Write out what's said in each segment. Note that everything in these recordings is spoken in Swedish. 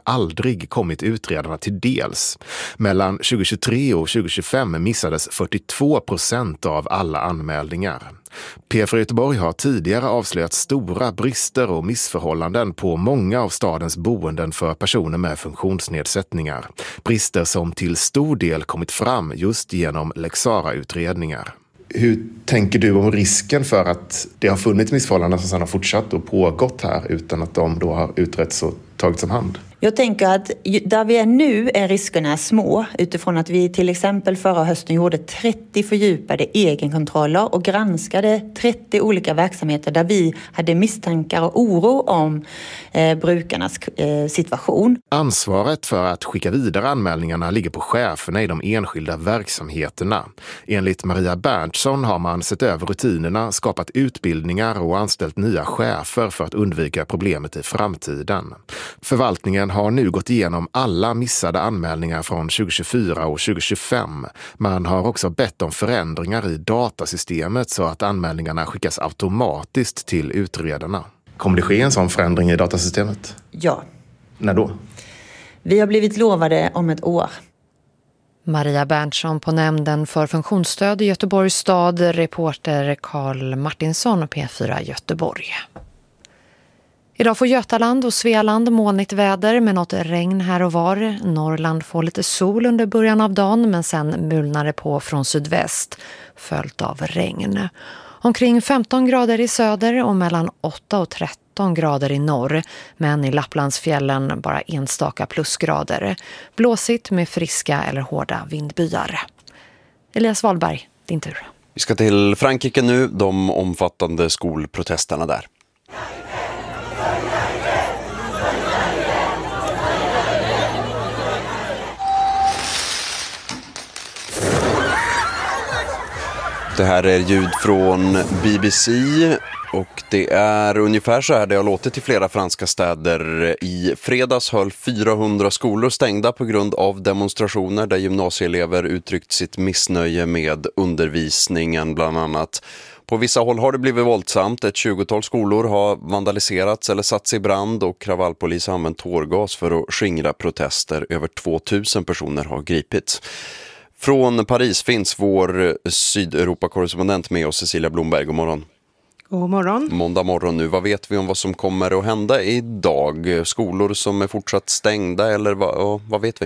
aldrig kommit utredarna till dels. Mellan 2023 och 2025 missades 42% av alla anmälningar. PFR Göteborg har tidigare avslöjat stora brister och missförhållanden på många av stadens boenden för personer med funktionsnedsättningar. Brister som till stor del kommit fram just genom Lex Sarah-utredningar. Hur tänker du om risken för att det har funnits missförhållanden som sedan har fortsatt och pågått här utan att de då har utretts och tagits om hand? Jag tänker att där vi är nu är riskerna små utifrån att vi till exempel förra hösten gjorde 30 fördjupade egenkontroller och granskade 30 olika verksamheter där vi hade misstankar och oro om brukarnas situation. Ansvaret för att skicka vidare anmälningarna ligger på cheferna i de enskilda verksamheterna. Enligt Maria Berntsson har man sett över rutinerna, skapat utbildningar och anställt nya chefer för att undvika problemet i framtiden. Förvaltningen har nu gått igenom alla missade anmälningar från 2024 och 2025. Man har också bett om förändringar i datasystemet så att anmälningarna skickas automatiskt till utredarna. Kommer det ske en sån förändring i datasystemet? Ja. När då? Vi har blivit lovade om ett år. Maria Berntsson på nämnden för funktionsstöd i Göteborgs stad, reporter Karl Martinsson och P4 Göteborg. Idag får Götaland och Svealand molnigt väder med något regn här och var. Norrland får lite sol under början av dagen men sen mulnar det på från sydväst följt av regn. Omkring 15 grader i söder och mellan 8 och 13 grader i norr, men i Lapplandsfjällen bara enstaka plusgrader. Blåsigt med friska eller hårda vindbyar. Elias Wahlberg, din tur. Vi ska till Frankrike nu, de omfattande skolprotesterna där. Det här är ljud från BBC och det är ungefär så här det har låtit i flera franska städer. I fredags höll 400 skolor stängda på grund av demonstrationer där gymnasieelever uttryckt sitt missnöje med undervisningen bland annat. På vissa håll har det blivit våldsamt. Ett 20-tal skolor har vandaliserats eller satts i brand och kravallpolis har använt tårgas för att skingra protester. Över 2000 personer har gripits. Från Paris finns vår Sydeuropa-korrespondent med oss, Cecilia Blomberg. God morgon. God morgon. Måndag morgon nu. Vad vet vi om vad som kommer att hända idag? Skolor som är fortsatt stängda eller vad vet vi?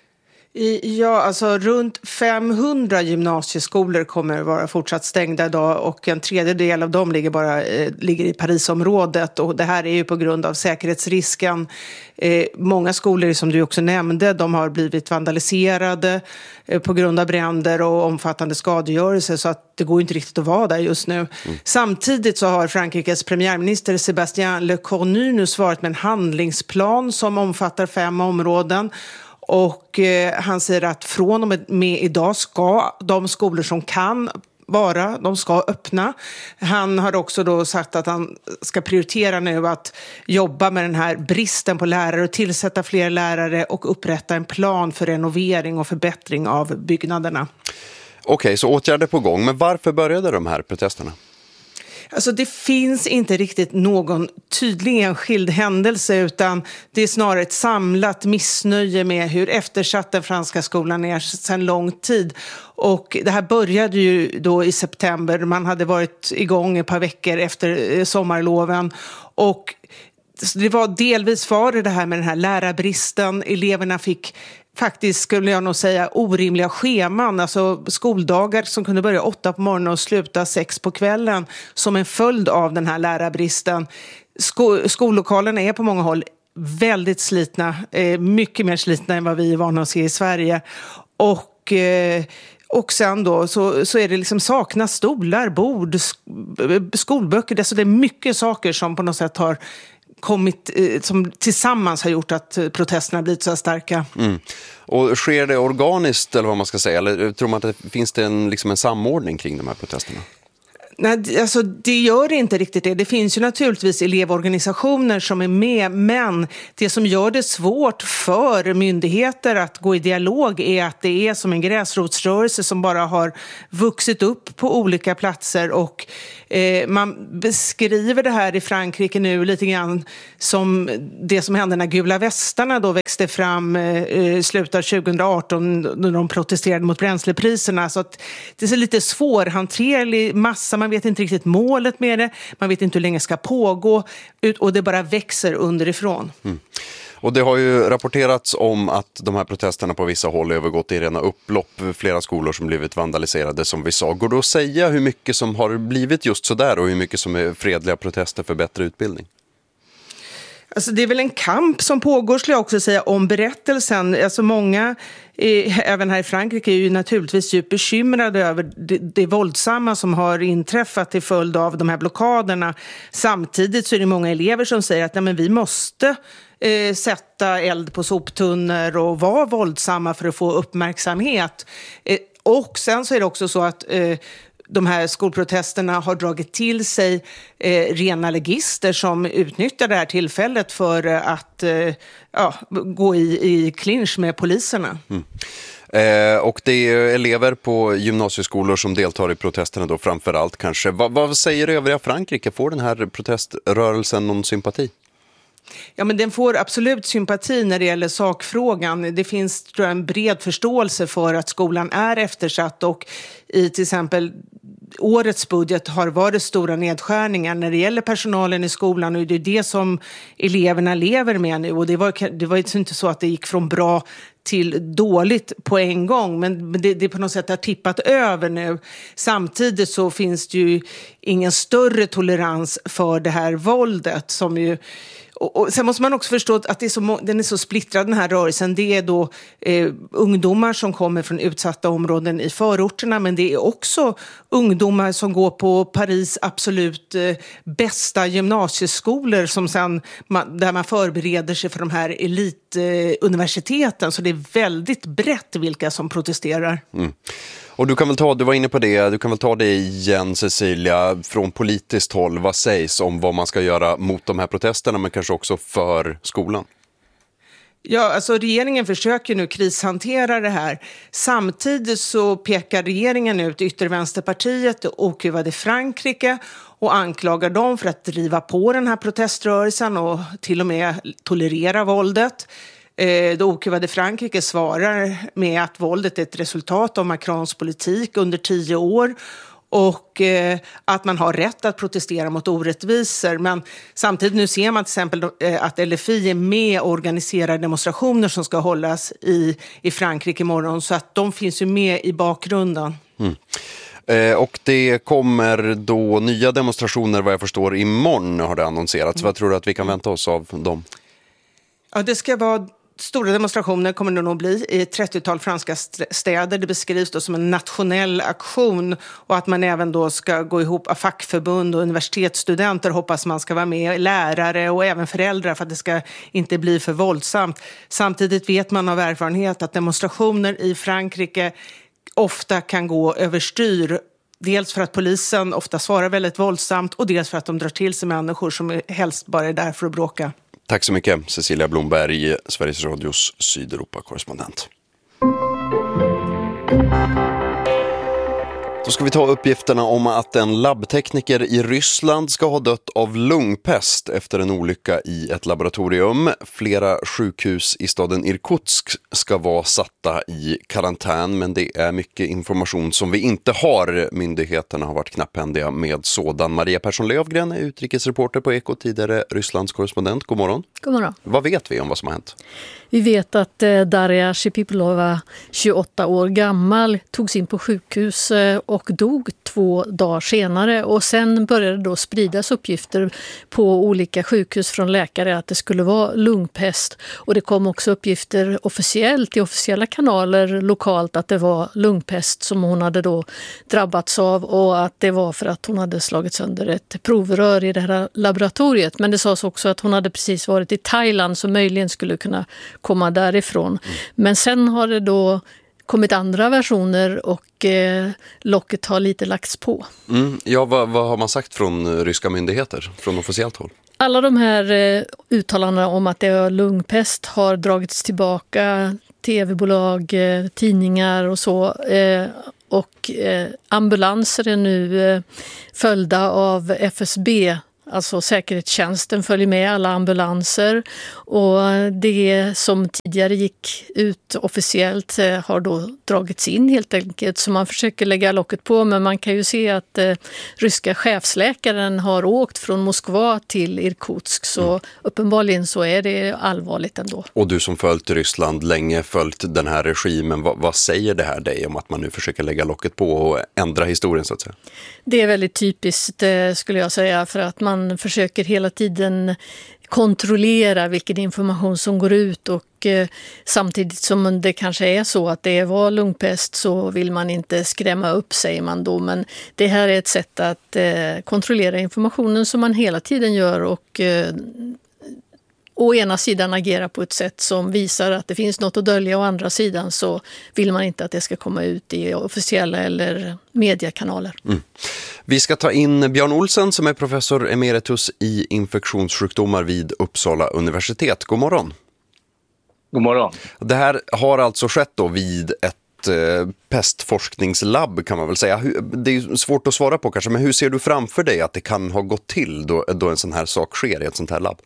Ja, alltså runt 500 gymnasieskolor kommer vara fortsatt stängda idag och en tredjedel av dem ligger i Parisområdet och det här är ju på grund av säkerhetsrisken. Många skolor som du också nämnde, de har blivit vandaliserade på grund av bränder och omfattande skadegörelse så att det går inte riktigt att vara där just nu. Samtidigt så har Frankrikes premiärminister Sébastien Lecornu nu svarat med en handlingsplan som omfattar 5 områden. Och han säger att från och med idag ska de skolor som kan de ska öppna. Han har också då sagt att han ska prioritera nu att jobba med den här bristen på lärare och tillsätta fler lärare och upprätta en plan för renovering och förbättring av byggnaderna. Okej, så åtgärder på gång. Men varför började de här protesterna? Alltså det finns inte riktigt någon tydlig enskild händelse utan det är snarare ett samlat missnöje med hur eftersatt den franska skolan är sedan lång tid. Och det här började ju då i september, man hade varit igång ett par veckor efter sommarloven och det var delvis före det här med den här lärarbristen, eleverna fick faktiskt skulle jag nog säga orimliga scheman, alltså skoldagar som kunde börja 8 på morgonen och sluta 6 på kvällen som en följd av den här lärarbristen. Skollokalerna är på många håll väldigt slitna, mycket mer slitna än vad vi är vana att se i Sverige och sen då så är det liksom saknas stolar, bord, skolböcker, så det är mycket saker som på något sätt har kommit, som tillsammans har gjort att protesterna blivit så starka. Och sker det organiskt eller vad man ska säga? Eller tror man att finns det en samordning kring de här protesterna? Nej, alltså det gör inte riktigt det. Det finns ju naturligtvis elevorganisationer som är med, men det som gör det svårt för myndigheter att gå i dialog är att det är som en gräsrotsrörelse som bara har vuxit upp på olika platser, och man beskriver det här i Frankrike nu lite grann som det som hände när gula västarna då växte fram i slutet av 2018 när de protesterade mot bränslepriserna. Så att det är lite svårhanterlig massa, man vet inte riktigt målet med det, man vet inte hur länge det ska pågå, och det bara växer underifrån. Och det har ju rapporterats om att de här protesterna på vissa håll övergått i rena upplopp, flera skolor som blivit vandaliserade som vi sa. Går det att säga hur mycket som har blivit just sådär och hur mycket som är fredliga protester för bättre utbildning? Alltså det är väl en kamp som pågår, skulle jag också säga, om berättelsen. Alltså många, även här i Frankrike, är ju naturligtvis djupt bekymrade över det våldsamma som har inträffat till följd av de här blockaderna. Samtidigt så är det många elever som säger att nej, men vi måste sätta eld på soptunnor och vara våldsamma för att få uppmärksamhet. Och sen så är det också så att de här skolprotesterna har dragit till sig rena legister som utnyttjar det här tillfället för att gå i clinch med poliserna. Och det är elever på gymnasieskolor som deltar i protesterna då framförallt kanske. Vad säger övriga Frankrike? Får den här proteströrelsen någon sympati? Ja, men den får absolut sympati när det gäller sakfrågan. Det finns, tror jag, en bred förståelse för att skolan är eftersatt, och i till exempel årets budget har varit stora nedskärningar när det gäller personalen i skolan, och det är det som eleverna lever med nu. Och det var inte så att det gick från bra till dåligt på en gång, men det på något sätt har tippat över nu. Samtidigt så finns det ju ingen större tolerans för det här våldet som ju. Och sen måste man också förstå att den är så splittrad, den här rörelsen. Det är då ungdomar som kommer från utsatta områden i förorterna, men det är också ungdomar som går på Paris absolut bästa gymnasieskolor som sen där man förbereder sig för de här elituniversiteten. Så det är väldigt brett vilka som protesterar. Och du var inne på det, du kan väl ta det igen, Cecilia, från politiskt håll. Vad sägs om vad man ska göra mot de här protesterna, men kanske också för skolan? Ja, alltså regeringen försöker nu krishantera det här. Samtidigt så pekar regeringen ut yttervänsterpartiet och okuvade Frankrike och anklagar dem för att driva på den här proteströrelsen och till och med tolerera våldet. Då okuvade Frankrike svarar med att våldet är ett resultat av Macrons politik under 10 år och att man har rätt att protestera mot orättvisor. Men samtidigt nu ser man till exempel att LFI är med och organiserar demonstrationer som ska hållas i Frankrike imorgon, så att de finns ju med i bakgrunden. Och det kommer då nya demonstrationer, vad jag förstår, imorgon har det annonserats. Vad tror du att vi kan vänta oss av dem? Ja, det ska vara stora demonstrationer, kommer det nog bli, i ett 30-tal franska städer. Det beskrivs då som en nationell aktion, och att man även då ska gå ihop av fackförbund och universitetsstudenter, hoppas man ska vara med, lärare och även föräldrar, för att det ska inte bli för våldsamt. Samtidigt vet man av erfarenhet att demonstrationer i Frankrike ofta kan gå överstyr. Dels för att polisen ofta svarar väldigt våldsamt, och dels för att de drar till sig människor som helst bara är där för att bråka. Tack så mycket, Cecilia Blomberg, Sveriges Radios Sydeuropa-korrespondent. Då ska vi ta uppgifterna om att en labbtekniker i Ryssland ska ha dött av lungpest efter en olycka i ett laboratorium. Flera sjukhus i staden Irkutsk ska vara satta i karantän, men det är mycket information som vi inte har. Myndigheterna har varit knapphändiga med sådan. Maria Persson-Lövgren är utrikesreporter på Eko, tidigare Rysslands korrespondent. God morgon. God morgon. Vad vet vi om vad som har hänt? Vi vet att Darja Shipipilova, 28 år gammal, togs in på sjukhus och dog 2 dagar senare. Och sen började då spridas uppgifter på olika sjukhus från läkare att det skulle vara lungpest. Och det kom också uppgifter officiellt i officiella kanaler lokalt att det var lungpest som hon hade då drabbats av, och att det var för att hon hade slagit sönder ett provrör i det här laboratoriet. Men det sades också att hon hade precis varit i Thailand, så möjligen skulle kunna komma därifrån. Men sen har det då kommit andra versioner och locket har lite lagts på. Ja, vad har man sagt från ryska myndigheter, från officiellt håll? Alla de här uttalandena om att det är lungpest har dragits tillbaka, tv-bolag, tidningar och så. Och ambulanser är nu följda av FSB, alltså säkerhetstjänsten följer med alla ambulanser, och det som tidigare gick ut officiellt har då dragits in helt enkelt, så man försöker lägga locket på, men man kan ju se att ryska chefsläkaren har åkt från Moskva till Irkutsk, så uppenbarligen så är det allvarligt ändå. Och du som följt Ryssland länge, följt den här regimen, vad säger det här dig om att man nu försöker lägga locket på och ändra historien så att säga? Det är väldigt typiskt skulle jag säga, för att man försöker hela tiden kontrollera vilken information som går ut, och samtidigt som det kanske är så att det var lungpest så vill man inte skrämma upp, säger man då, men det här är ett sätt att kontrollera informationen som man hela tiden gör, och å ena sidan agera på ett sätt som visar att det finns något att dölja, å andra sidan så vill man inte att det ska komma ut i officiella eller mediekanaler. Vi ska ta in Björn Olsen som är professor emeritus i infektionssjukdomar vid Uppsala universitet. God morgon. God morgon. Det här har alltså skett då vid ett pestforskningslabb kan man väl säga. Det är svårt att svara på kanske, men hur ser du framför dig att det kan ha gått till då en sån här sak sker i ett sånt här labb?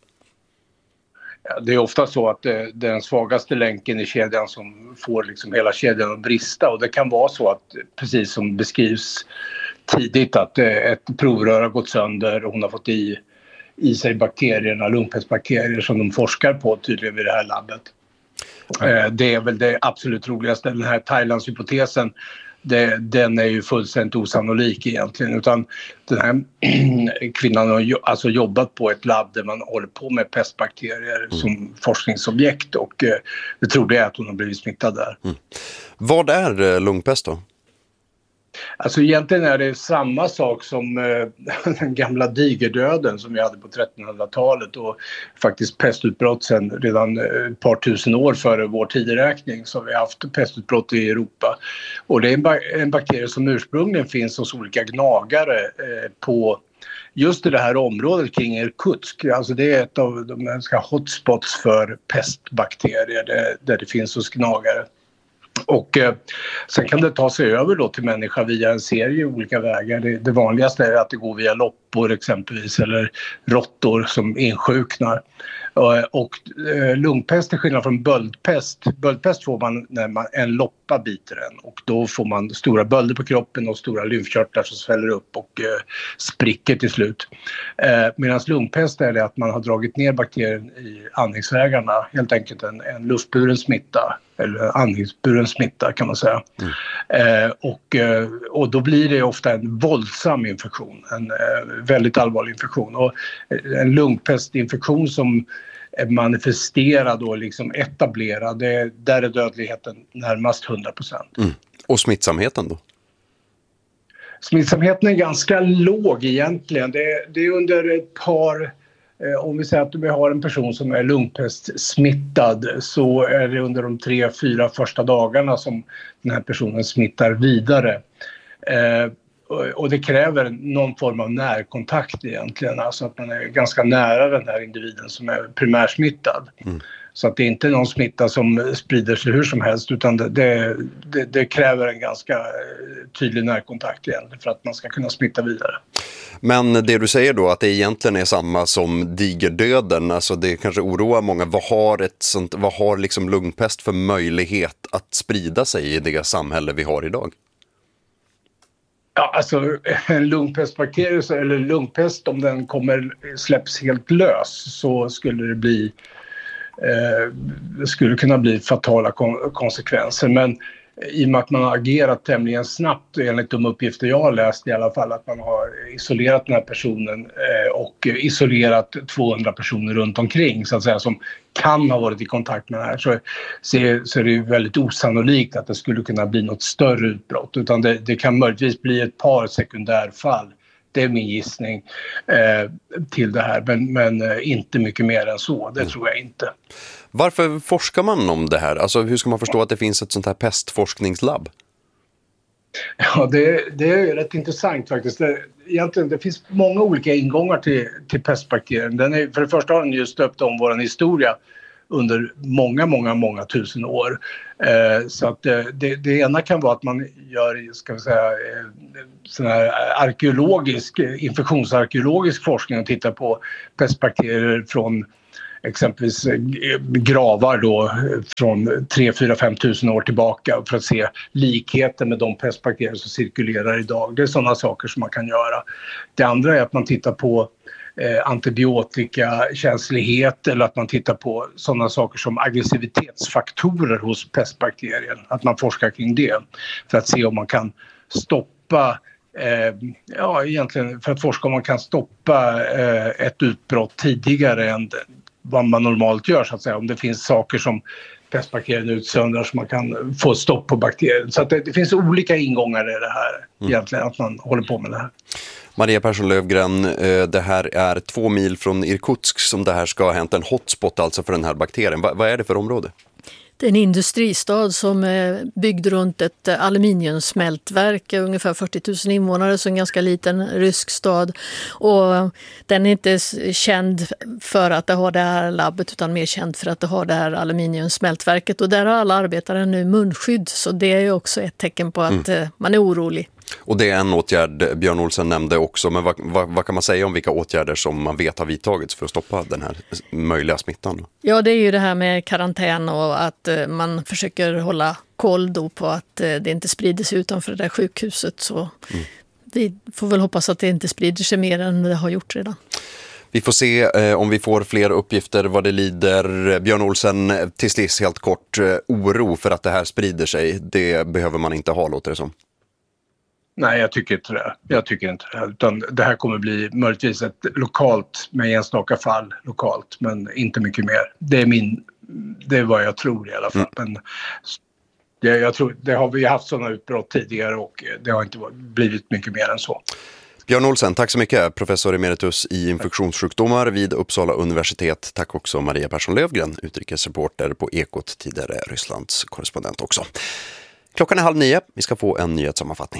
Det är ofta så att det är den svagaste länken i kedjan som får liksom hela kedjan att brista, och det kan vara så att, precis som beskrivs tidigt, att ett provrör har gått sönder och hon har fått i sig bakterierna, lungpestbakterier som de forskar på tydligen vid det här labbet. Det är väl det absolut roligaste. Den här Thailandshypotesen, den är ju fullständigt osannolik egentligen, utan den här kvinnan har alltså jobbat på ett labb där man håller på med pestbakterier som forskningsobjekt, och det troliga är att hon har blivit smittad där. Vad är lungpest då? Alltså egentligen är det samma sak som den gamla digerdöden som vi hade på 1300-talet, och faktiskt pestutbrott sedan redan ett par tusen år före vår tideräkning, så vi har haft pestutbrott i Europa. Och det är en bakterie som ursprungligen finns hos olika gnagare på just i det här området kring Irkutsk. Alltså det är ett av de hotspots för pestbakterier där det finns hos gnagare. Och sen kan det ta sig över då till människa via en serie olika vägar. Det vanligaste är att det går via loppor exempelvis, eller råttor som insjuknar. Och lungpest är skillnad från böldpest. Böldpest får man när en loppa biter en, och då får man stora bölder på kroppen och stora lymfkörtlar som sväller upp och spricker till slut. Medan lungpest är det att man har dragit ner bakterien i andningsvägarna, helt enkelt en luftburen smitta, eller andningsburen smitta kan man säga. Och då blir det ofta en våldsam infektion, en väldigt allvarlig infektion. Och en lungpestinfektion som är manifesterad och liksom etablerad, där är dödligheten närmast 100%. Och smittsamheten då? Smittsamheten är ganska låg egentligen. Det är under ett par, om vi säger att vi har en person som är lungpestsmittad, så är det under de 3-4 första dagarna som den här personen smittar vidare. Och det kräver någon form av närkontakt egentligen, alltså att man är ganska nära den här individen som är primärsmittad. Så att det är inte någon smitta som sprider sig hur som helst, utan det kräver en ganska tydlig närkontakt egentligen för att man ska kunna smitta vidare. Men det du säger då, att det egentligen är samma som digerdöden, alltså det kanske oroar många. Vad har liksom lungpest för möjlighet att sprida sig i det samhälle vi har idag? Ja, alltså en lungpestbakterie eller lungpest, om den släpps helt lös, så skulle det skulle kunna bli fatala konsekvenser. Men i och med att man har agerat tämligen snabbt, enligt de uppgifter jag har läst i alla fall, att man har isolerat den här personen och isolerat 200 personer runt omkring så att säga, som kan ha varit i kontakt med det här, så är det ju väldigt osannolikt att det skulle kunna bli något större utbrott, utan det kan möjligtvis bli ett par sekundärfall. Det är min gissning till det här, men inte mycket mer än så, det tror jag inte. Varför forskar man om det här? Alltså hur ska man förstå att det finns ett sånt här pestforskningslabb? Ja, det är rätt intressant faktiskt. Det finns många olika ingångar till pestbakterien. För det första har den ju stöpt om vår historia under många tusen år. Så att det ena kan vara att man gör, ska vi säga, sån här infektionsarkeologisk forskning och tittar på pestbakterier från exempelvis gravar då från 3, 4, 5 tusen år tillbaka för att se likheten med de pestbakterier som cirkulerar idag. Det är sådana saker som man kan göra. Det andra är att man tittar på antibiotikakänslighet eller att man tittar på sådana saker som aggressivitetsfaktorer hos pestbakterien. Att man forskar kring det för att se om man kan stoppa egentligen för att forska om man kan stoppa ett utbrott tidigare än vad man normalt gör så att säga. Om det finns saker som pestbakterien utsöndrar så man kan få stopp på bakterien. Så att det finns olika ingångar i det här egentligen att man håller på med det här. Maria Persson-Lövgren, det här är 2 mil från Irkutsk som det här ska ha hänt, en hotspot alltså för den här bakterien. Vad är det för område? Det är en industristad som är byggd runt ett aluminiumsmältverk, ungefär 40 000 invånare, så en ganska liten rysk stad. Och den är inte känd för att det har det här labbet utan mer känd för att det har det här aluminiumsmältverket. Och där har alla arbetare nu munskydd, så det är ju också ett tecken på att man är orolig. Och det är en åtgärd Björn Olsen nämnde också, men vad kan man säga om vilka åtgärder som man vet har vidtagits för att stoppa den här möjliga smittan? Ja, det är ju det här med karantän och att man försöker hålla koll då på att det inte sprider sig utanför det där sjukhuset. Så vi får väl hoppas att det inte sprider sig mer än det har gjort redan. Vi får se om vi får fler uppgifter vad det lider. Björn Olsen, till sist helt kort, oro för att det här sprider sig, det behöver man inte ha, låter det som. Nej, jag tycker inte det. Utan det här kommer bli möjligtvis ett lokalt, med enstaka fall lokalt, men inte mycket mer. Det är vad jag tror i alla fall. Men jag tror, det har vi haft sådana utbrott tidigare och det har inte blivit mycket mer än så. Björn Olsen, tack så mycket. Professor emeritus i infektionssjukdomar vid Uppsala universitet. Tack också Maria Persson-Lövgren, utrikesreporter på Ekot, tidigare Rysslands korrespondent också. Klockan är 8:30. Vi ska få en nyhetssammanfattning.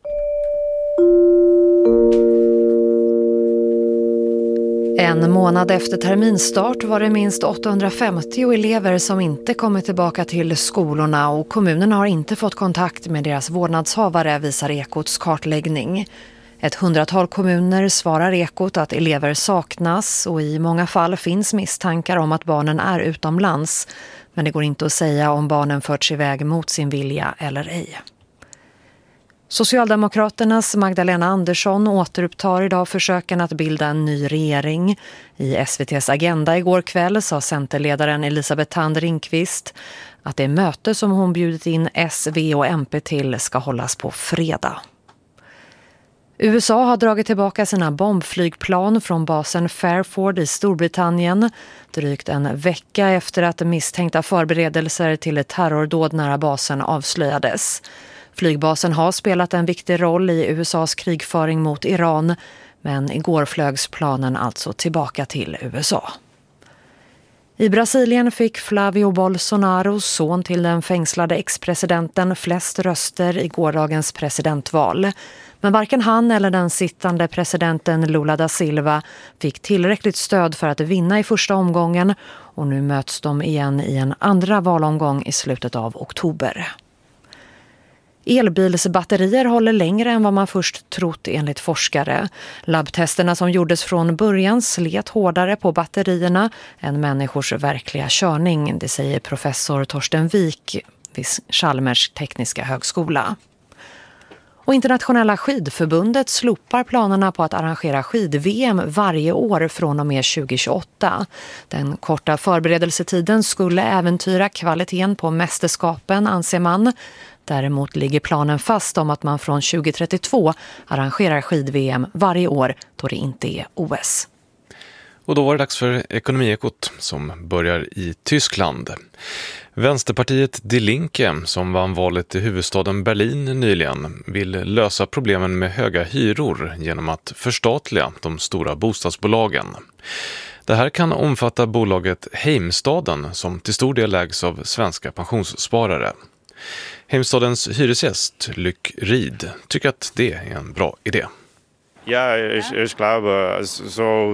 En månad efter terminstart var det minst 850 elever som inte kommit tillbaka till skolorna och kommunen har inte fått kontakt med deras vårdnadshavare, visar Ekots kartläggning. 100-tal kommuner svarar Ekot att elever saknas och i många fall finns misstankar om att barnen är utomlands, men det går inte att säga om barnen förts iväg mot sin vilja eller ej. Socialdemokraternas Magdalena Andersson återupptar idag försöken att bilda en ny regering. I SVT:s Agenda igår kväll sa centerledaren Elisabeth Thand Ringqvist att det möte som hon bjudit in S, V och MP till ska hållas på fredag. USA har dragit tillbaka sina bombflygplan från basen Fairford i Storbritannien drygt en vecka efter att misstänkta förberedelser till ett terrordåd nära basen avslöjades. Flygbasen har spelat en viktig roll i USAs krigföring mot Iran, men igår flögs planen alltså tillbaka till USA. I Brasilien fick Flavio Bolsonaro, son till den fängslade ex-presidenten, flest röster i gårdagens presidentval. Men varken han eller den sittande presidenten Lula da Silva fick tillräckligt stöd för att vinna i första omgången och nu möts de igen i en andra valomgång i slutet av oktober. Elbilsbatterier håller längre än vad man först trott enligt forskare. Labbtesterna som gjordes från början slet hårdare på batterierna än människors verkliga körning, det säger professor Torsten Wik vid Chalmers tekniska högskola. Och Internationella skidförbundet slopar planerna på att arrangera skid-VM varje år från och med 2028. Den korta förberedelsetiden skulle äventyra kvaliteten på mästerskapen, anser man. Däremot ligger planen fast om att man från 2032 arrangerar skid-VM varje år då det inte är OS. Och då var det dags för Ekonomiekot som börjar i Tyskland. Vänsterpartiet Die Linke, som vann valet i huvudstaden Berlin nyligen, vill lösa problemen med höga hyror genom att förstatliga de stora bostadsbolagen. Det här kan omfatta bolaget Heimstaden som till stor del ägs av svenska pensionssparare. Heimstadens hyresgäst Lyck Rid tycker att det är en bra idé. Ja, ich glaube, so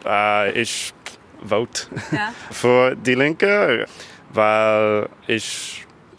ich vote för Die Linke, weil ich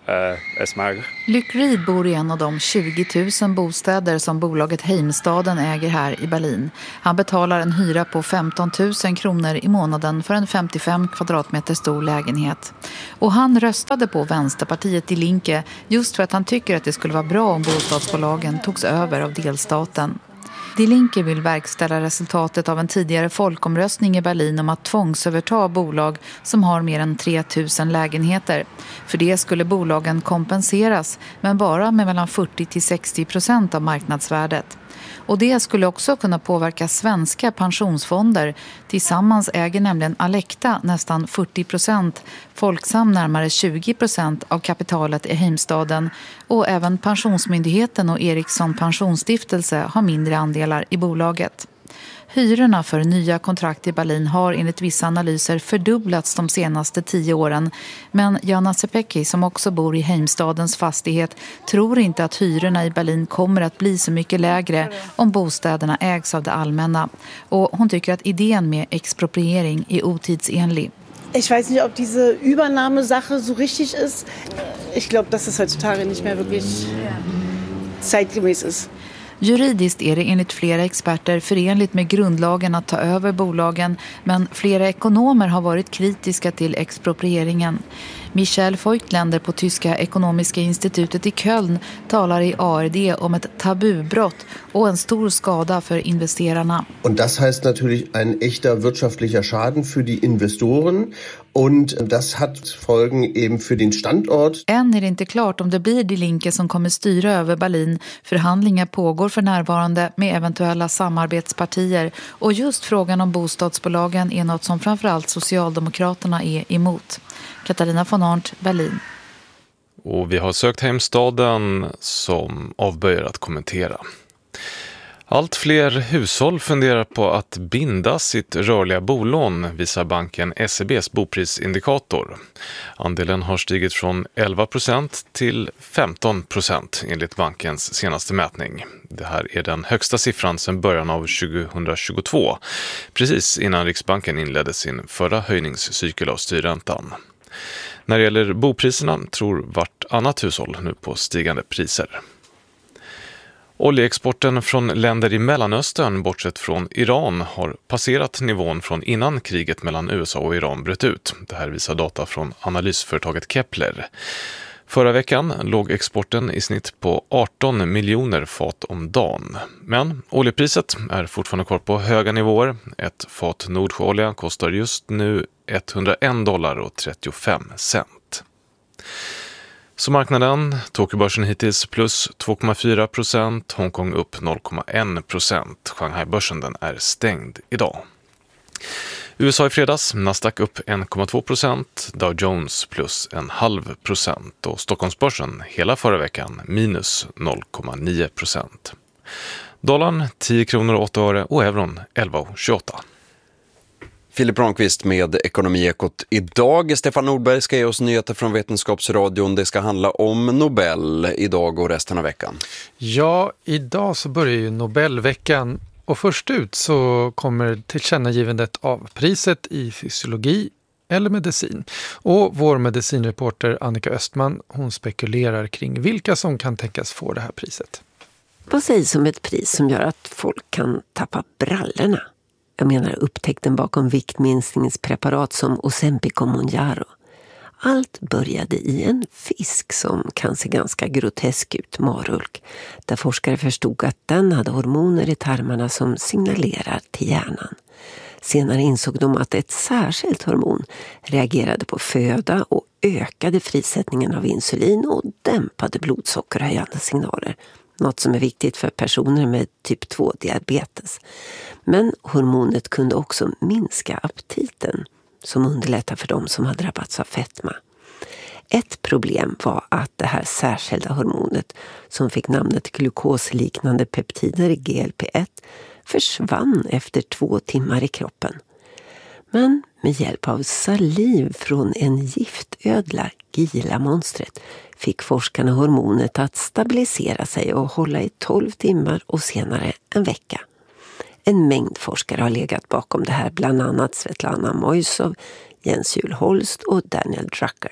es mag. Lyck Rid bor i en av de 20 000 bostäder som bolaget Heimstaden äger här i Berlin. Han betalar en hyra på 15 000 kronor i månaden för en 55 kvadratmeter stor lägenhet. Och han röstade på Vänsterpartiet Die Linke just för att han tycker att det skulle vara bra om bostadsbolagen togs över av delstaten. Die Linke vill verkställa resultatet av en tidigare folkomröstning i Berlin om att tvångsöverta bolag som har mer än 3 000 lägenheter. För det skulle bolagen kompenseras, men bara med mellan 40-60% av marknadsvärdet. Och det skulle också kunna påverka svenska pensionsfonder. Tillsammans äger nämligen Alecta nästan 40%, Folksam närmare 20% av kapitalet i Heimstaden. Och även Pensionsmyndigheten och Ericsson pensionsstiftelse har mindre andelar i bolaget. Hyrorna för nya kontrakt i Berlin har enligt vissa analyser fördubblats de senaste 10 åren. Men Jana Sepecki, som också bor i Heimstadens fastighet, tror inte att hyrorna i Berlin kommer att bli så mycket lägre om bostäderna ägs av det allmänna. Och hon tycker att idén med expropriering är otidsenlig. Ich weiß nicht, ob diese Übernahmesache so richtig ist. Ich glaube, dass es heutzutage nicht mehr wirklich zeitgemäß ist. Juridiskt är det enligt flera experter förenligt med grundlagen att ta över bolagen, men flera ekonomer har varit kritiska till exproprieringen. Michael Voigtländer på Tyska Ekonomiska institutet i Köln talar i ARD om ett tabubrott och en stor skada för investerarna. Und das heißt natürlich ein echter wirtschaftlicher Schaden für die Investoren und das hat Folgen eben für den Standort. Än är det inte klart om det blir Die Linke som kommer styra över Berlin. Förhandlingar pågår för närvarande med eventuella samarbetspartier och just frågan om bostadsbolagen är något som framförallt Socialdemokraterna är emot. Katarina von Arndt, Berlin. Och vi har sökt Heimstaden som avböjer att kommentera. Allt fler hushåll funderar på att binda sitt rörliga bolån, visar banken SEBs boprisindikator. Andelen har stigit från 11% till 15% enligt bankens senaste mätning. Det här är den högsta siffran sedan början av 2022, precis innan Riksbanken inledde sin förra höjningscykel av styrräntan. När det gäller bopriserna tror vartannat hushåll nu på stigande priser. Oljeexporten från länder i Mellanöstern, bortsett från Iran, har passerat nivån från innan kriget mellan USA och Iran bröt ut. Det här visar data från analysföretaget Kepler. Förra veckan låg exporten i snitt på 18 miljoner fat om dagen. Men oljepriset är fortfarande kvar på höga nivåer. Ett fat Nordsjöolja kostar just nu $101,35. Så marknaden, Tokyobörsen hittills plus 2,4%, Hongkong upp 0,1%. Shanghai-börsen den är stängd idag. USA i fredags, Nasdaq upp 1,2%, Dow Jones plus 0,5% och Stockholmsbörsen hela förra veckan minus 0,9%. Dollarn 10 kronor och 8 öre och euron 11,28. Filip Ramqvist med Ekonomiekot idag. Stefan Nordberg ska ge oss nyheter från Vetenskapsradion. Det ska handla om Nobel idag och resten av veckan. Ja, idag så börjar ju Nobelveckan. Och först ut så kommer tillkännagivandet av priset i fysiologi eller medicin. Och vår medicinreporter Annika Östman, hon spekulerar kring vilka som kan tänkas få det här priset. Vad sägs om ett pris som gör att folk kan tappa brallorna? Jag menar upptäckten bakom viktminskningspreparat som Ozempic och Mounjaro. Allt började i en fisk som kan se ganska grotesk ut, marulk, där forskare förstod att den hade hormoner i tarmarna som signalerar till hjärnan. Senare insåg de att ett särskilt hormon reagerade på föda och ökade frisättningen av insulin och dämpade blodsockerhöjande signaler. Något som är viktigt för personer med typ 2-diabetes. Men hormonet kunde också minska aptiten, som underlättar för dem som har drabbats av fetma. Ett problem var att det här särskilda hormonet, som fick namnet glukosliknande peptider GLP-1, försvann efter 2 timmar i kroppen. Men med hjälp av saliv från en giftödla, Gila-monstret, fick forskarna hormonet att stabilisera sig och hålla i 12 timmar och senare en vecka. En mängd forskare har legat bakom det här, bland annat Svetlana Moisov, Jens Juul Holst och Daniel Drucker.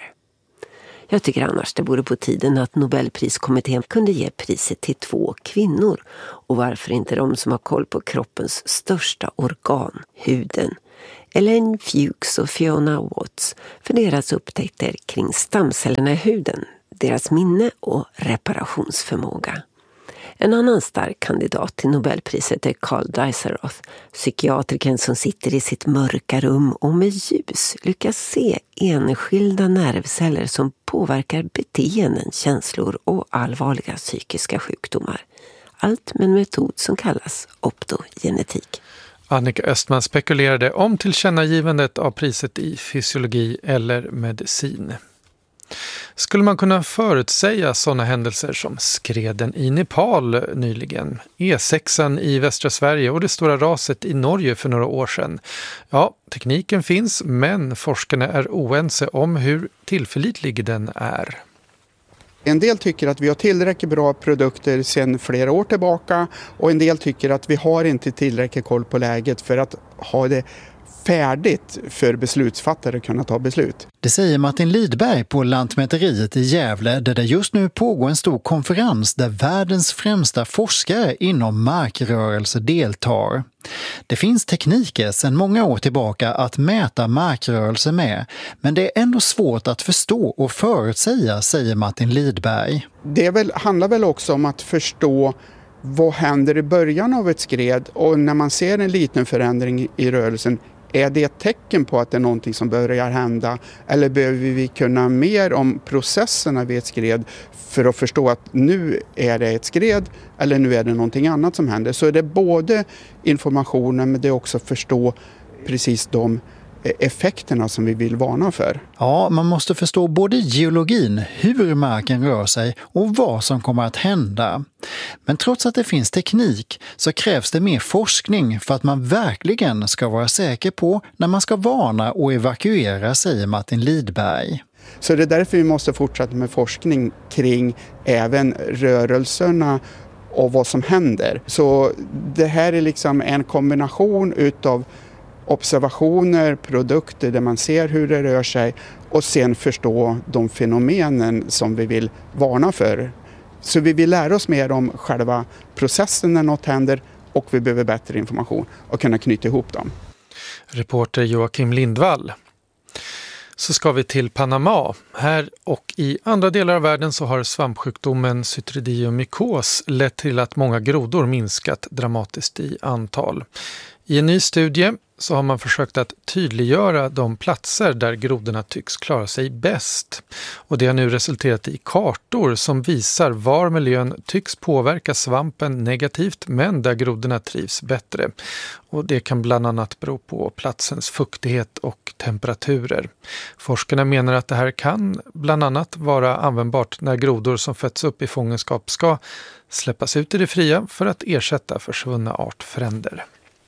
Jag tycker annars det vore på tiden att Nobelpriskommittén kunde ge priset till 2 kvinnor. Och varför inte de som har koll på kroppens största organ, huden. Elaine Fuchs och Fiona Watts för deras upptäckter kring stamcellerna i huden, deras minne och reparationsförmåga. En annan stark kandidat till Nobelpriset är Carl Deiseroth, psykiatriken som sitter i sitt mörka rum och med ljus lyckas se enskilda nervceller som påverkar beteenden, känslor och allvarliga psykiska sjukdomar. Allt med en metod som kallas optogenetik. Annika Östman spekulerade om tillkännagivandet av priset i fysiologi eller medicin. Skulle man kunna förutsäga sådana händelser som skreden i Nepal nyligen, E6 i västra Sverige och det stora raset i Norge för några år sedan? Ja, tekniken finns, men forskarna är oense om hur tillförlitlig den är. En del tycker att vi har tillräckligt bra produkter sedan flera år tillbaka och en del tycker att vi har inte tillräckligt koll på läget för att ha det färdigt för beslutsfattare att kunna ta beslut. Det säger Martin Lidberg på Lantmäteriet i Gävle, där det just nu pågår en stor konferens där världens främsta forskare inom markrörelse deltar. Det finns tekniker sedan många år tillbaka att mäta markrörelse med, men det är ändå svårt att förstå och förutsäga, säger Martin Lidberg. Det handlar väl också om att förstå vad händer i början av ett skred, och när man ser en liten förändring i rörelsen, är det ett tecken på att det är någonting som börjar hända, eller behöver vi kunna mer om processerna vid ett skred för att förstå att nu är det ett skred eller nu är det någonting annat som händer. Så är det både informationen, men det är också förstå precis de effekterna som vi vill varna för. Ja, man måste förstå både geologin, hur marken rör sig och vad som kommer att hända. Men trots att det finns teknik så krävs det mer forskning för att man verkligen ska vara säker på när man ska varna och evakuera, säger Martin Lidberg. Så det är därför vi måste fortsätta med forskning kring även rörelserna och vad som händer. Så det här är liksom en kombination utav observationer, produkter där man ser hur det rör sig och sen förstå de fenomenen som vi vill varna för. Så vi vill lära oss mer om själva processen när något händer och vi behöver bättre information och kunna knyta ihop dem. Reporter Joakim Lindvall. Så ska vi till Panama. Här och i andra delar av världen så har svampsjukdomen Chytridium-mykos lett till att många grodor minskat dramatiskt i antal. I en ny studie så har man försökt att tydliggöra de platser där grodorna tycks klara sig bäst. Och det har nu resulterat i kartor som visar var miljön tycks påverka svampen negativt, men där grodorna trivs bättre. Och det kan bland annat bero på platsens fuktighet och temperaturer. Forskarna menar att det här kan bland annat vara användbart när grodor som fötts upp i fångenskap ska släppas ut i det fria för att ersätta försvunna artfränder.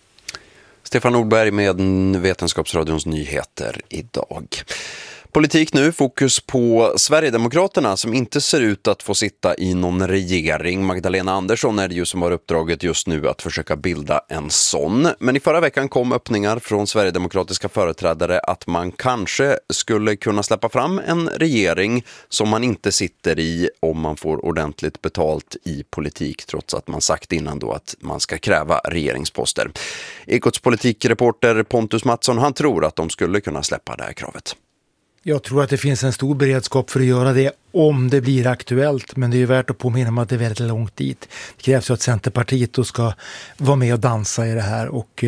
Stefan Nordberg med Vetenskapsradions nyheter idag. Politik nu, fokus på Sverigedemokraterna som inte ser ut att få sitta i någon regering. Magdalena Andersson är det ju som har uppdraget just nu att försöka bilda en sån. Men i förra veckan kom öppningar från sverigedemokratiska företrädare att man kanske skulle kunna släppa fram en regering som man inte sitter i om man får ordentligt betalt i politik, trots att man sagt innan då att man ska kräva regeringsposter. Ekots politikreporter Pontus Mattsson, han tror att de skulle kunna släppa det här kravet. Jag tror att det finns en stor beredskap för att göra det om det blir aktuellt, men det är ju värt att påminna om att det är väldigt långt dit. Det krävs ju att Centerpartiet då ska vara med och dansa i det här, och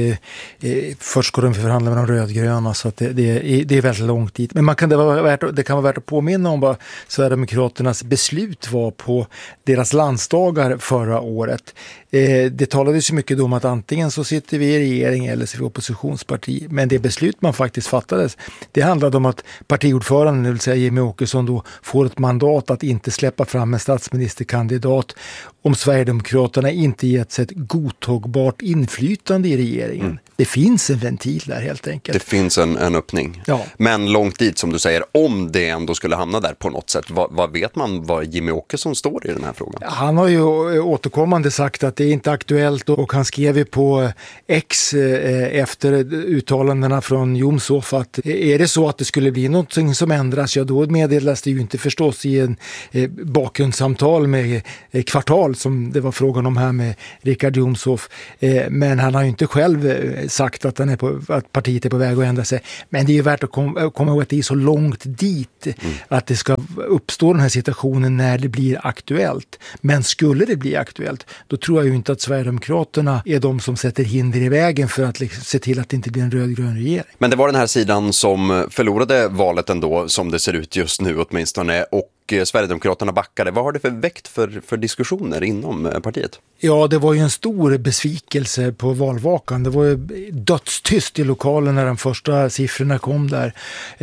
först ska de förhandla med de rödgröna, så att det är väldigt långt dit. Men det kan vara värt att påminna om vad Sverigedemokraternas beslut var på deras landsdagar förra året. Det talades ju mycket om att antingen så sitter vi i regering eller så är vi oppositionsparti, men det beslut man faktiskt fattades, det handlade om att partiordföranden, det vill säga Jimmie Åkesson, då får ett mandat att inte släppa fram en statsministerkandidat om Sverigedemokraterna inte getts ett godtagbart inflytande i regeringen. det finns en ventil där helt enkelt. Det finns en öppning. Ja. Men långt dit som du säger, om det ändå skulle hamna där på något sätt, vad vet man vad Jimmy Åkesson står i den här frågan? Han har ju återkommande sagt att det är inte aktuellt och han skrev ju på X efter uttalandena från Jomshof att är det så att det skulle bli någonting som ändras, ja då meddelas det ju inte förstås i en bakgrundssamtal med Kvartal som det var frågan om här med Richard Jomshof. Men han har ju inte själv sagt att, att partiet är på väg att ändra sig. Men det är ju värt att komma ihåg att det är så långt dit att det ska uppstå den här situationen när det blir aktuellt. Men skulle det bli aktuellt, då tror jag ju inte att Sverigedemokraterna är de som sätter hinder i vägen för att se till att det inte blir en rödgrön regering. Men det var den här sidan som förlorade valet ändå, som det ser ut just nu åtminstone, och Sverigedemokraterna backade. Vad har det för väckt för diskussioner inom partiet? Ja, det var ju en stor besvikelse på valvakan. Det var ju dödstyst i lokalen när de första siffrorna kom där.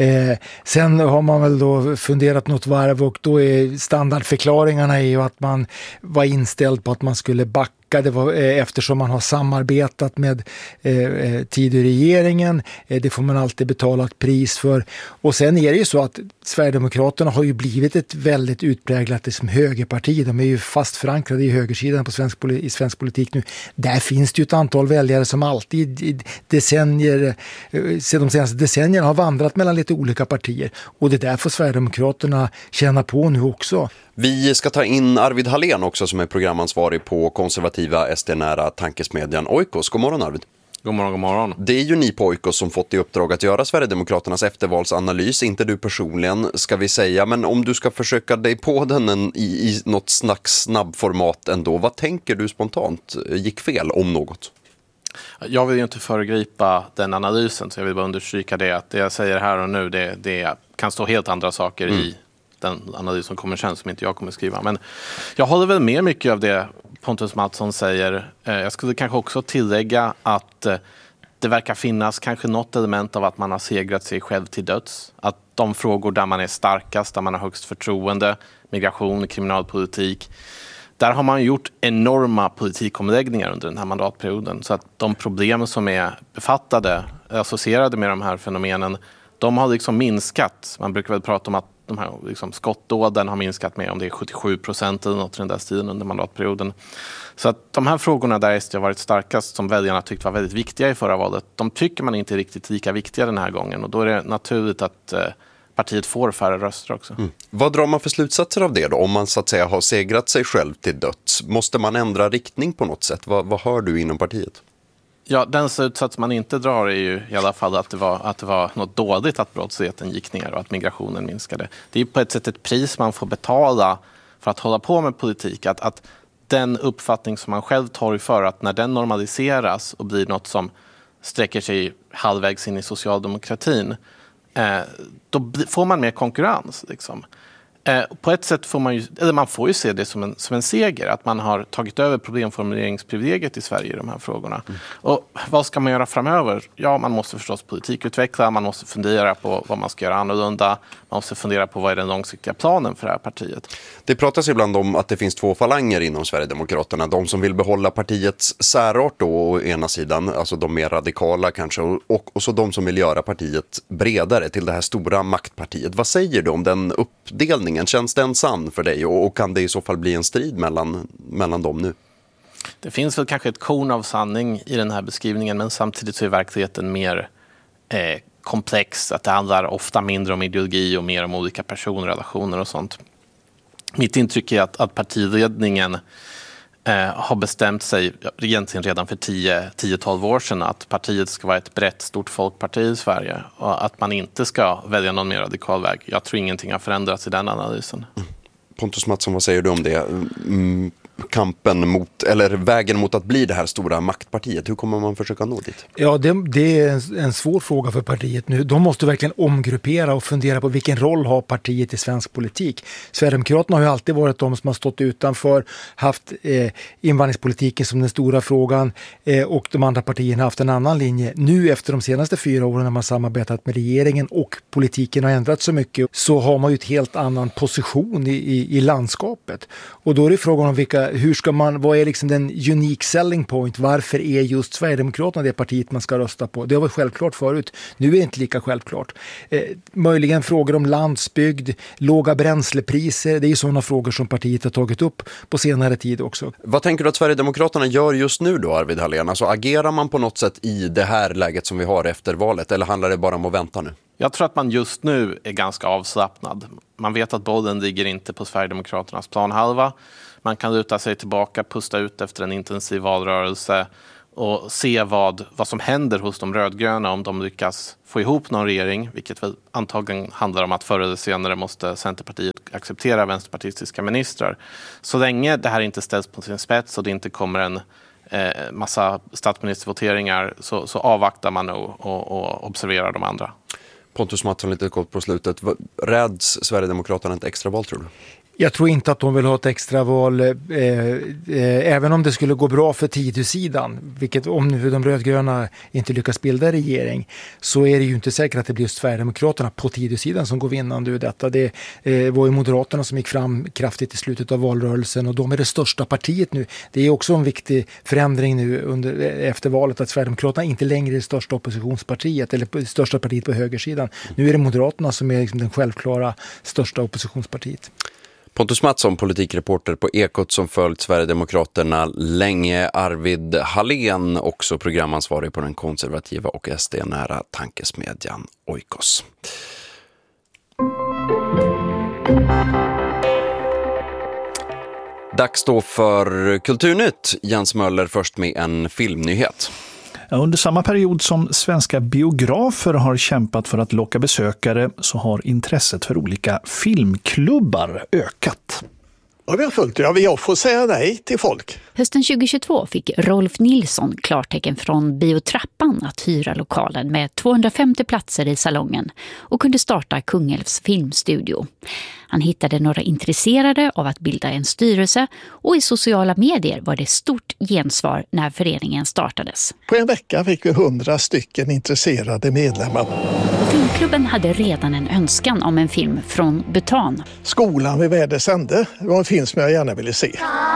Sen har man väl då funderat något varv och då är standardförklaringarna är ju att man var inställd på att man skulle backa. Det var, eftersom man har samarbetat med tidigare regeringen. Det får man alltid betala ett pris för. Och sen är det ju så att Sverigedemokraterna har ju blivit ett väldigt utpräglat som högerparti. De är ju fast förankrade i högersidan i svensk politik nu. Där finns det ju ett antal väljare som alltid i decennier, de senaste decennierna har vandrat mellan lite olika partier. Och det där får Sverigedemokraterna känna på nu också. Vi ska ta in Arvid Hallén också som är programansvarig på konservativa SD-nära tankesmedjan Oikos. God morgon Arvid. God morgon, god morgon. Det är ju ni på Oikos som fått i uppdrag att göra Sverigedemokraternas eftervalsanalys, inte du personligen ska vi säga, men om du ska försöka dig på den i något snabbformat ändå, vad tänker du spontant gick fel om något? Jag vill ju inte föregripa den analysen, så jag vill bara understryka det att det jag säger här och nu, det kan stå helt andra saker i den analys som kommer sen som inte jag kommer skriva. Men jag håller väl med mycket av det Pontus Mattsson säger. Jag skulle kanske också tillägga att det verkar finnas kanske något element av att man har segrat sig själv till döds. Att de frågor där man är starkast, där man har högst förtroende, migration, kriminalpolitik, där har man gjort enorma politikomläggningar under den här mandatperioden. Så att de problem som är befattade, associerade med de här fenomenen, de har liksom minskat. Man brukar väl prata om att de här liksom skottdåden har minskat med om det är 77% eller något i den där stilen under mandatperioden. Så att de här frågorna där SD har varit starkast, som väljarna tyckte var väldigt viktiga i förra valet, de tycker man inte är riktigt lika viktiga den här gången. Och då är det naturligt att partiet får färre röster också. Vad drar man för slutsatser av det då? Om man så att säga har segrat sig själv till döds, måste man ändra riktning på något sätt? Vad hör du inom partiet? Ja, den slutsats man inte drar är ju i alla fall att det var något dåligt att brottsligheten gick ner och att migrationen minskade. Det är på ett sätt ett pris man får betala för att hålla på med politik. Att den uppfattning som man själv tar för att när den normaliseras och blir något som sträcker sig halvvägs in i socialdemokratin, då får man mer konkurrens liksom. På ett sätt får man får ju se det som en seger, att man har tagit över problemformuleringsprivilegiet i Sverige i de här frågorna. Och vad ska man göra framöver? Ja, man måste förstås politikutveckla, man måste fundera på vad man ska göra annorlunda, man måste fundera på vad är den långsiktiga planen för det här partiet. Det pratas ibland om att det finns två falanger inom Sverigedemokraterna. De som vill behålla partiets särart då, å ena sidan, alltså de mer radikala kanske, och så de som vill göra partiet bredare till det här stora maktpartiet. Vad säger du om den uppdelningen? Känns den sann för dig och kan det i så fall bli en strid mellan dem nu? Det finns väl kanske ett korn av sanning i den här beskrivningen, men samtidigt så är verkligheten mer komplex. Att det handlar ofta mindre om ideologi och mer om olika personrelationer och sånt. Mitt intryck är att partiledningen har bestämt sig egentligen redan för 10-12 år sedan att partiet ska vara ett brett, stort folkparti i Sverige och att man inte ska välja någon mer radikal väg. Jag tror ingenting har förändrats i den analysen. Pontus Mattsson, vad säger du om det? Kampen mot, eller vägen mot att bli det här stora maktpartiet, hur kommer man försöka nå dit? Ja, det är en svår fråga för partiet nu. De måste verkligen omgruppera och fundera på vilken roll har partiet i svensk politik. Sverigedemokraterna har ju alltid varit de som har stått utanför, haft invandringspolitiken som den stora frågan och de andra partierna har haft en annan linje. Nu efter de senaste 4 åren när man samarbetat med regeringen och politiken har ändrat så mycket, så har man ju ett helt annan position i landskapet. Och då är det frågan om vilka vad är liksom den unique selling point? Varför är just Sverigedemokraterna det partiet man ska rösta på? Det har varit självklart förut. Nu är det inte lika självklart. Möjligen frågor om landsbygd, låga bränslepriser. Det är ju sådana frågor som partiet har tagit upp på senare tid också. Vad tänker du att Sverigedemokraterna gör just nu då, Arvid Hallén? Alltså agerar man på något sätt i det här läget som vi har efter valet, eller handlar det bara om att vänta nu? Jag tror att man just nu är ganska avslappnad. Man vet att bollen ligger inte på Sverigedemokraternas planhalva. Man kan luta sig tillbaka, pusta ut efter en intensiv valrörelse och se vad som händer hos de rödgröna om de lyckas få ihop någon regering, vilket väl antagligen handlar om att förr eller senare måste Centerpartiet acceptera vänsterpartistiska ministrar. Så länge det här inte ställs på sin spets och det inte kommer en massa statsministervoteringar så avvaktar man och observerar de andra. Pontus Mattsson, lite kort på slutet. Räds Sverigedemokraterna ett extra val, tror du? Jag tror inte att de vill ha ett extra val, även om det skulle gå bra för Tidösidan, vilket om nu de rödgröna inte lyckas bilda regering, så är det ju inte säkert att det blir just Sverigedemokraterna på Tidösidan som går vinnande ur detta. Det var ju Moderaterna som gick fram kraftigt i slutet av valrörelsen, och de är det största partiet nu. Det är också en viktig förändring nu efter valet, att Sverigedemokraterna inte längre är det största oppositionspartiet eller det största partiet på högersidan. Nu är det Moderaterna som är liksom den självklara största oppositionspartiet. Pontus Mattsson, politikreporter på Ekot som följt Sverigedemokraterna länge. Arvid Hallén, också programansvarig på den konservativa och SD-nära tankesmedjan Oikos. Dags då för Kulturnytt. Jens Möller först med en filmnyhet. Under samma period som svenska biografer har kämpat för att locka besökare så har intresset för olika filmklubbar ökat. Ja, vi har fullt. Ja, vi får säga nej till folk. Hösten 2022 fick Rolf Nilsson klartecken från Biotrappan att hyra lokalen med 250 platser i salongen och kunde starta Kungälvs filmstudio. Han hittade några intresserade av att bilda en styrelse, och i sociala medier var det stort gensvar när föreningen startades. På en vecka fick vi 100 stycken intresserade medlemmar. Filmklubben hade redan en önskan om en film från Butan. Skolan vid Vädersände var en film som jag gärna ville se.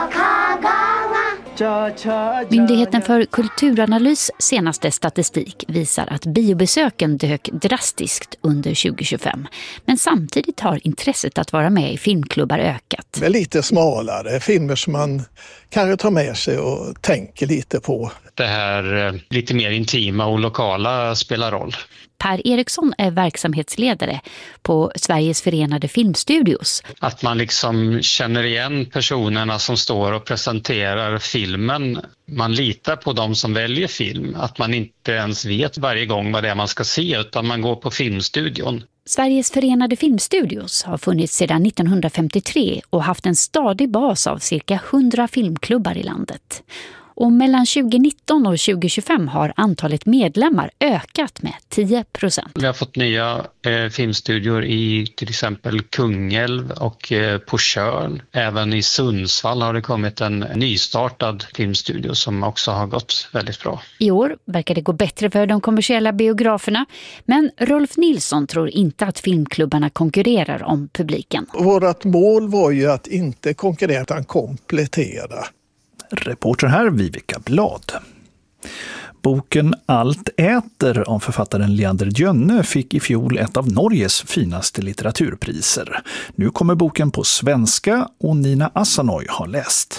Myndigheten för kulturanalys senaste statistik visar att biobesöken dök drastiskt under 2025. Men samtidigt har intresset att vara med i filmklubbar ökat. Med lite smalare filmer som man kanske tar med sig och tänker lite på. Det här lite mer intima och lokala spelar roll. Per Eriksson är verksamhetsledare på Sveriges förenade filmstudios. Att man liksom känner igen personerna som står och presenterar filmen. Man litar på dem som väljer film. Att man inte ens vet varje gång vad det är man ska se, utan man går på filmstudion. Sveriges förenade filmstudios har funnits sedan 1953 och haft en stadig bas av cirka 100 filmklubbar i landet. Och mellan 2019 och 2025 har antalet medlemmar ökat med 10%. Vi har fått nya filmstudior i till exempel Kungälv och på Tjörn. Även i Sundsvall har det kommit en nystartad filmstudio som också har gått väldigt bra. I år verkar det gå bättre för de kommersiella biograferna. Men Rolf Nilsson tror inte att filmklubbarna konkurrerar om publiken. Vårt mål var ju att inte konkurrera utan komplettera. Reporter här, Vivica Blad. Boken Allt äter av författaren Leander Djønne fick i fjol ett av Norges finaste litteraturpriser. Nu kommer boken på svenska och Nina Asanoy har läst.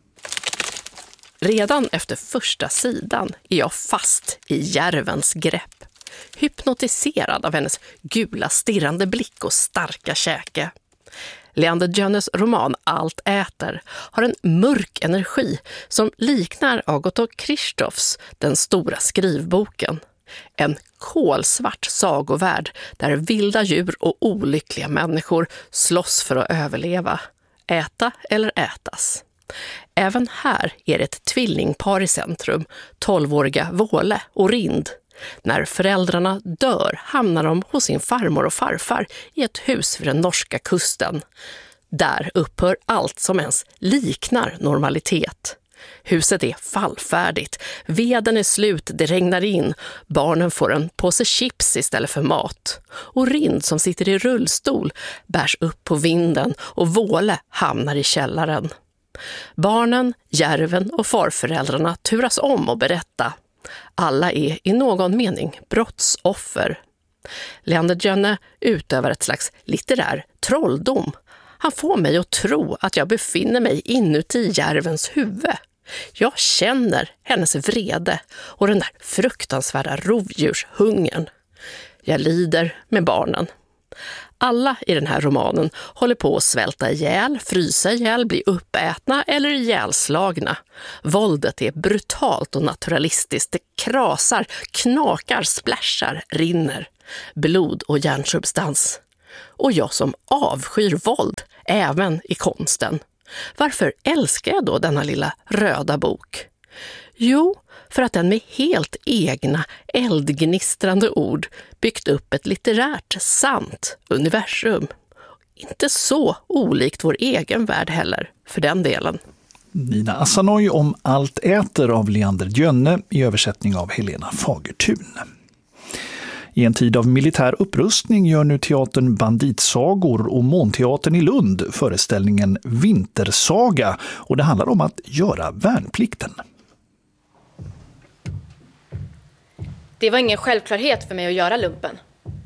Redan efter första sidan är jag fast i järvens grepp. Hypnotiserad av hennes gula stirrande blick och starka käke. Leander Djønnes roman Allt äter har en mörk energi som liknar Agatha Christophs Den stora skrivboken. En kolsvart sagovärld där vilda djur och olyckliga människor slåss för att överleva. Äta eller ätas. Även här är det ett tvillingpar i centrum, 12-åriga Våle och Rind. När föräldrarna dör hamnar de hos sin farmor och farfar i ett hus vid den norska kusten. Där upphör allt som ens liknar normalitet. Huset är fallfärdigt, veden är slut, det regnar in, barnen får en påse chips istället för mat. Och Rind som sitter i rullstol bärs upp på vinden och Våle hamnar i källaren. Barnen, järven och farföräldrarna turas om att berätta. Alla är i någon mening brottsoffer. Leander Jönne utövar ett slags litterär trolldom. Han får mig att tro att jag befinner mig inuti järvens huvud. Jag känner hennes vrede och den där fruktansvärda rovdjurshungern. Jag lider med barnen. Alla i den här romanen håller på att svälta ihjäl, frysa ihjäl, bli uppätna eller ihjälslagna. Våldet är brutalt och naturalistiskt. Det krasar, knakar, splashar, rinner. Blod och hjärnsubstans. Och jag som avskyr våld, även i konsten. Varför älskar jag då denna lilla röda bok? Jo, för att den med helt egna, eldgnistrande ord byggt upp ett litterärt, sant universum. Inte så olikt vår egen värld heller, för den delen. Nina Asanoy om Allt äter av Leander Jönne i översättning av Helena Fagertun. I en tid av militär upprustning gör nu teatern Banditsagor och Månteatern i Lund föreställningen Vintersaga, och det handlar om att göra värnplikten. Det var ingen självklarhet för mig att göra lumpen.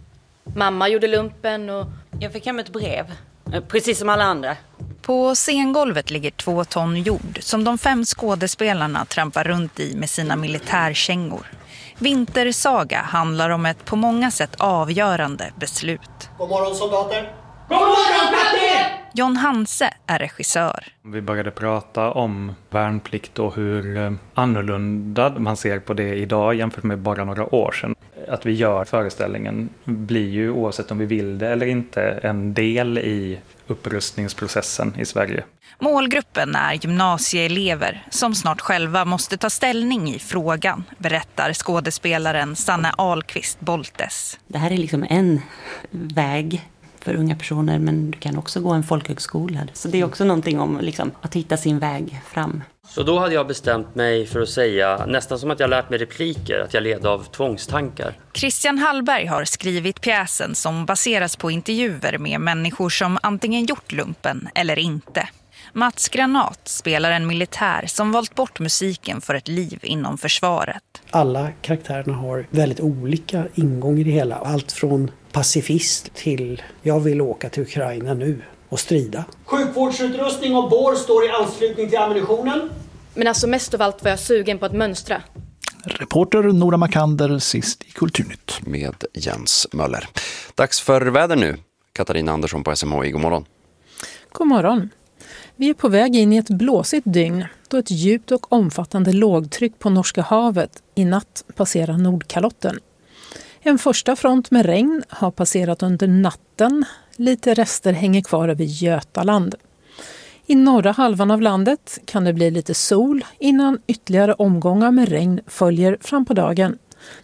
Mamma gjorde lumpen och jag fick hem ett brev, precis som alla andra. På scengolvet ligger 2 ton jord som de 5 skådespelarna trampar runt i med sina militärkängor. Vintersaga handlar om ett på många sätt avgörande beslut. God morgon soldater! God morgon kapten! John Hanse är regissör. Vi började prata om värnplikt och hur annorlunda man ser på det idag jämfört med bara några år sedan. Att vi gör föreställningen blir ju, oavsett om vi vill det eller inte, en del i upprustningsprocessen i Sverige. Målgruppen är gymnasieelever som snart själva måste ta ställning i frågan, berättar skådespelaren Sanne Ahlqvist Boltes. Det här är liksom en väg för unga personer, men du kan också gå en folkhögskola. Så det är också någonting om liksom, att hitta sin väg fram. Så då hade jag bestämt mig för att säga, nästan som att jag lärt mig repliker, att jag led av tvångstankar. Christian Hallberg har skrivit pjäsen som baseras på intervjuer med människor som antingen gjort lumpen eller inte. Mats Granat spelar en militär som valt bort musiken för ett liv inom försvaret. Alla karaktärerna har väldigt olika ingång i det hela. Allt från pacifist till jag vill åka till Ukraina nu och strida. Sjukvårdsutrustning och bår står i anslutning till ammunitionen. Men alltså mest av allt var jag sugen på att mönstra. Reporter Nora Makander sist i Kulturnytt. Med Jens Möller. Dags för väder nu. Katarina Andersson på SMHI, god morgon. God morgon. Vi är på väg in i ett blåsigt dygn då ett djupt och omfattande lågtryck på Norska havet i natt passerar Nordkalotten. En första front med regn har passerat under natten. Lite rester hänger kvar över Götaland. I norra halvan av landet kan det bli lite sol innan ytterligare omgångar med regn följer fram på dagen.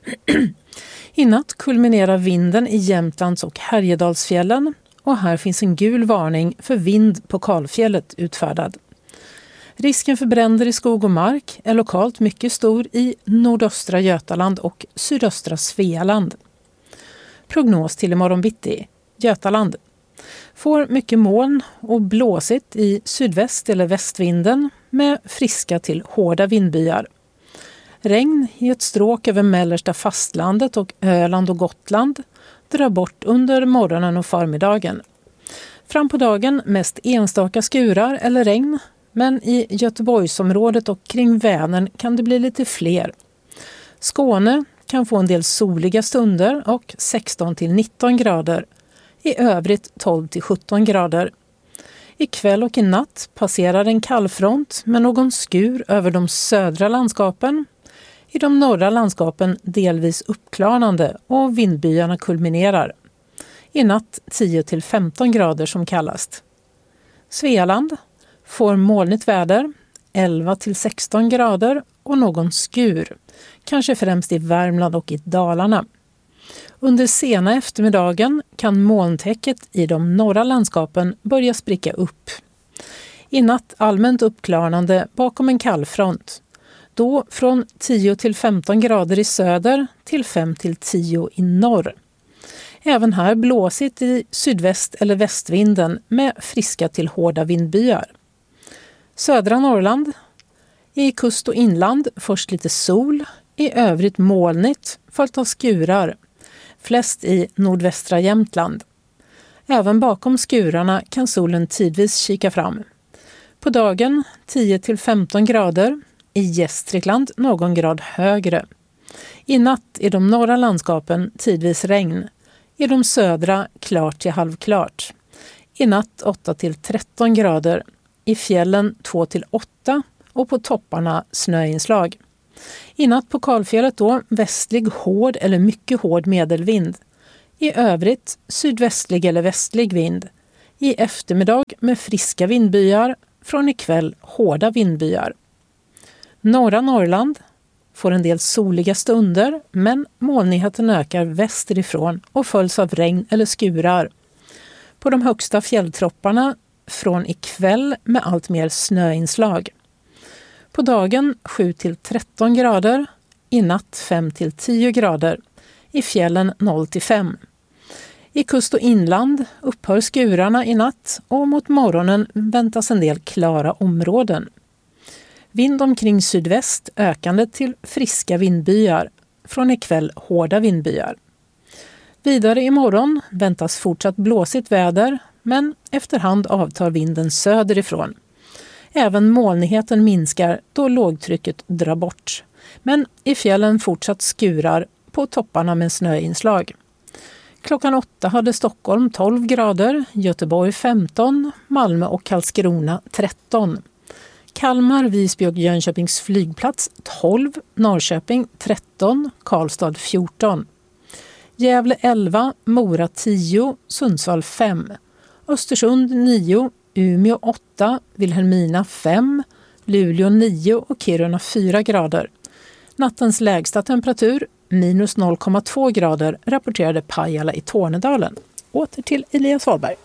I natt kulminerar vinden i Jämtlands och Härjedalsfjällen och här finns en gul varning för vind på Kalfjället utfärdad. Risken för bränder i skog och mark är lokalt mycket stor i nordöstra Götaland och sydöstra Svealand. Prognos till imorgon bitti. Götaland får mycket moln och blåsigt i sydväst eller västvinden med friska till hårda vindbyar. Regn i ett stråk över mellersta fastlandet och Öland och Gotland drar bort under morgonen och förmiddagen. Fram på dagen mest enstaka skurar eller regn, men i Göteborgsområdet och kring Vänern kan det bli lite fler. Skåne kan få en del soliga stunder och 16-19 grader. I övrigt 12-17 grader. Ikväll och i natt passerar en kallfront med någon skur över de södra landskapen. I de norra landskapen delvis uppklarnande och vindbyarna kulminerar. I natt 10-15 grader som kallast. Svealand får molnigt väder, 11-16 grader och någon skur. Kanske främst i Värmland och i Dalarna. Under sena eftermiddagen kan molntäcket i de norra landskapen börja spricka upp. I natt allmänt uppklarnande bakom en kallfront. Då från 10-15 grader i söder till 5-10 i norr. Även här blåsigt i sydväst eller västvinden med friska till hårda vindbyar. Södra Norrland. I kust och inland först lite sol, i övrigt molnigt, följt av skurar. Flest i nordvästra Jämtland. Även bakom skurarna kan solen tidvis kika fram. På dagen 10-15 grader, i Gästrikland någon grad högre. I natt i de norra landskapen tidvis regn, i de södra klart till halvklart. I natt 8-13 grader, i fjällen 2-8 och på topparna snöinslag. I natt på kalfjället då västlig hård eller mycket hård medelvind. I övrigt sydvästlig eller västlig vind. I eftermiddag med friska vindbyar, från ikväll hårda vindbyar. Norra Norrland får en del soliga stunder, men molnigheten ökar västerifrån och följs av regn eller skurar. På de högsta fjälltropparna från ikväll med allt mer snöinslag. På dagen 7-13 grader, i natt 5-10 grader, i fjällen 0-5. I kust och inland upphör skurarna i natt och mot morgonen väntas en del klara områden. Vind omkring sydväst ökande till friska vindbyar, från ikväll hårda vindbyar. Vidare imorgon väntas fortsatt blåsigt väder, men efterhand avtar vinden söderifrån. Även molnigheten minskar då lågtrycket drar bort. Men i fjällen fortsatt skurar, på topparna med snöinslag. Klockan 8 hade Stockholm 12 grader, Göteborg 15, Malmö och Karlskrona 13. Kalmar, Visby och Jönköpings flygplats 12, Norrköping 13, Karlstad 14. Gävle 11, Mora 10, Sundsvall 5. Östersund 9, Umeå 8, Vilhelmina 5, Luleå 9 och Kiruna 4 grader. Nattens lägsta temperatur minus 0,2 grader rapporterade Pajala i Tornedalen. Åter till Elias Wahlberg.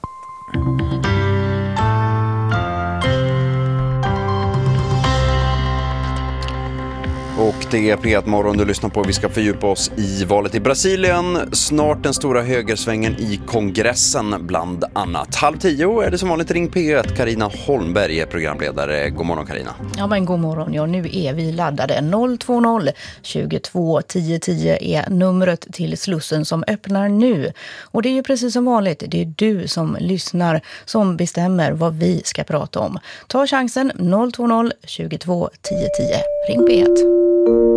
Och det är P1 Morgon du lyssnar på. Vi ska fördjupa oss i valet i Brasilien. Snart den stora högersvängen i kongressen bland annat. 9:30 är det som vanligt Ring P1. Carina Holmberg är programledare. God morgon Carina. Ja men god morgon. Ja, nu är vi laddade. 020 22 10 10 är numret till Slussen som öppnar nu. Och det är ju precis som vanligt. Det är du som lyssnar som bestämmer vad vi ska prata om. Ta chansen 020 22 10 10. Ring P1.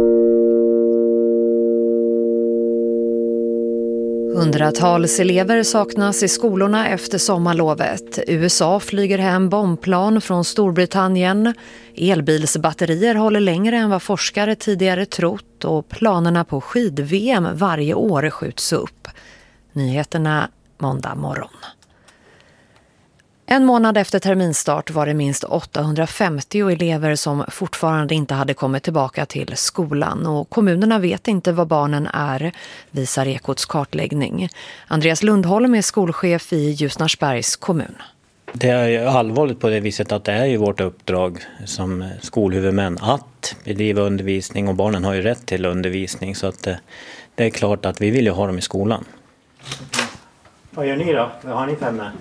Hundratals elever saknas i skolorna efter sommarlovet. USA flyger hem bombplan från Storbritannien. Elbilsbatterier håller längre än vad forskare tidigare trott och planerna på skid-VM varje år skjuts upp. Nyheterna måndag morgon. En månad efter terminstart var det minst 850 elever som fortfarande inte hade kommit tillbaka till skolan och kommunerna vet inte vad barnen är, visar Ekots kartläggning. Andreas Lundholm är skolchef i Ljusnarsbergs kommun. Det är allvarligt på det viset att det är ju vårt uppdrag som skolhuvudmän att bedriva undervisning och barnen har ju rätt till undervisning så att det är klart att vi vill ju ha dem i skolan. Vad gör ni då? Vad har ni för med?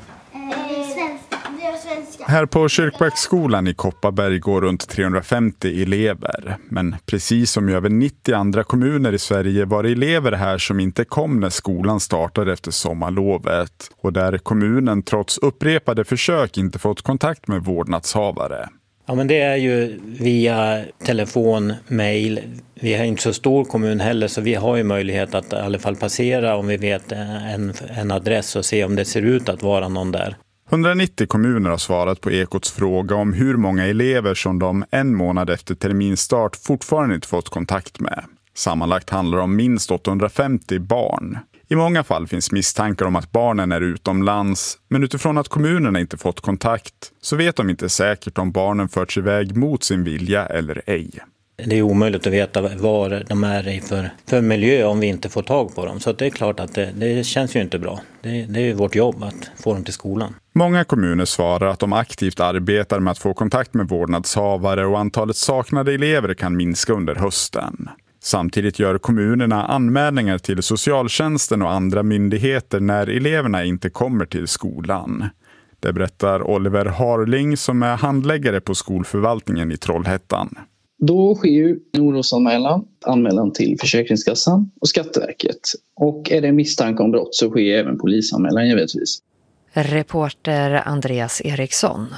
Här på Kyrkbäcksskolan i Kopparberg går runt 350 elever. Men precis som i över 90 andra kommuner i Sverige var det elever här som inte kom när skolan startade efter sommarlovet. Och där kommunen trots upprepade försök inte fått kontakt med vårdnadshavare. Ja men det är ju via telefon, mejl. Vi har inte så stor kommun heller så vi har ju möjlighet att i alla fall passera om vi vet en adress och se om det ser ut att vara någon där. 190 kommuner har svarat på Ekots fråga om hur många elever som de en månad efter terminstart fortfarande inte fått kontakt med. Sammanlagt handlar det om minst 850 barn. I många fall finns misstankar om att barnen är utomlands, men utifrån att kommunerna inte fått kontakt så vet de inte säkert om barnen förts iväg mot sin vilja eller ej. Det är omöjligt att veta var de är i för miljö om vi inte får tag på dem. Så det är klart att det känns ju inte bra. Det är ju vårt jobb att få dem till skolan. Många kommuner svarar att de aktivt arbetar med att få kontakt med vårdnadshavare och antalet saknade elever kan minska under hösten. Samtidigt gör kommunerna anmälningar till socialtjänsten och andra myndigheter när eleverna inte kommer till skolan. Det berättar Oliver Harling som är handläggare på skolförvaltningen i Trollhättan. Då sker ju en orosanmälan till Försäkringskassan och Skatteverket. Och är det misstanke om brott så sker även polisanmälan givetvis. Reporter Andreas Eriksson.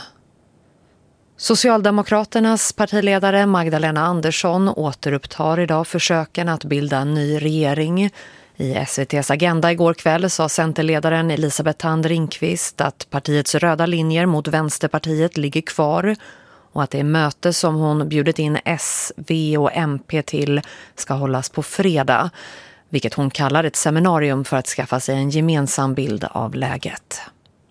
Socialdemokraternas partiledare Magdalena Andersson återupptar idag försöken att bilda en ny regering. I SVT:s Agenda igår kväll sa centerledaren Elisabeth Thand Ringqvist att partiets röda linjer mot Vänsterpartiet ligger kvar och att det möte som hon bjudit in S, V och MP till ska hållas på fredag, vilket hon kallar ett seminarium för att skaffa sig en gemensam bild av läget.